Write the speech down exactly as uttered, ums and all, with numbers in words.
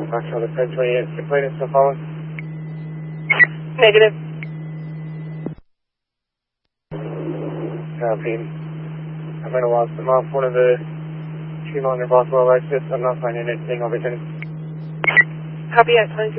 Foxtrot ten twenty-eight, skip plate is still following? Negative. Copy. I'm going to lost them off one of the tree monitor Boswell exits. I'm not finding anything over there. Copy at twenty-two.